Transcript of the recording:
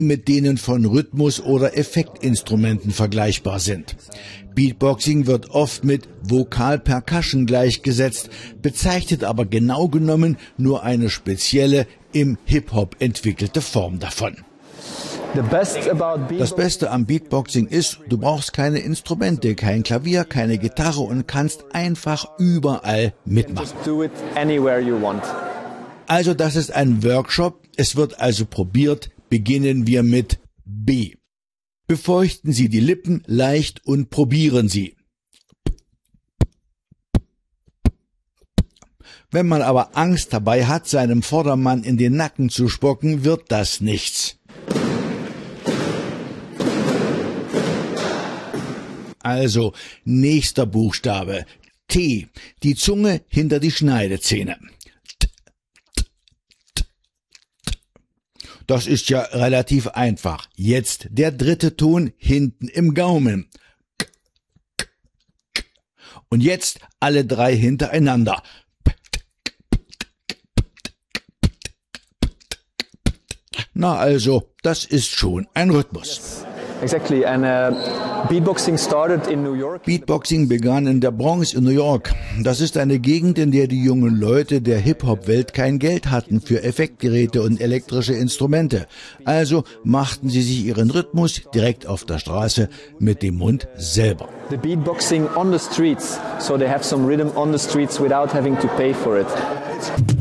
mit denen von Rhythmus- oder Effektinstrumenten vergleichbar sind. Beatboxing wird oft mit Vokal-Percussion gleichgesetzt, bezeichnet aber genau genommen nur eine spezielle, im Hip-Hop entwickelte Form davon. Das Beste am Beatboxing ist, du brauchst keine Instrumente, kein Klavier, keine Gitarre und kannst einfach überall mitmachen. Also das ist ein Workshop, es wird also probiert. Beginnen wir mit B. Befeuchten Sie die Lippen leicht und probieren Sie. Wenn man aber Angst dabei hat, seinem Vordermann in den Nacken zu spucken, wird das nichts. Also, nächster Buchstabe. T. Die Zunge hinter die Schneidezähne. Das ist ja relativ einfach. Jetzt der dritte Ton hinten im Gaumen. Und jetzt alle drei hintereinander. Na also, das ist schon ein Rhythmus. Exactly, and Beatboxing started in New York. Beatboxing begann in der Bronx in New York. Das ist eine Gegend, in der die jungen Leute der Hip-Hop-Welt kein Geld hatten für Effektgeräte und elektrische Instrumente. Also machten sie sich ihren Rhythmus direkt auf der Straße mit dem Mund selber. The beatboxing on the streets, so they have some rhythm on the streets without having to pay for it.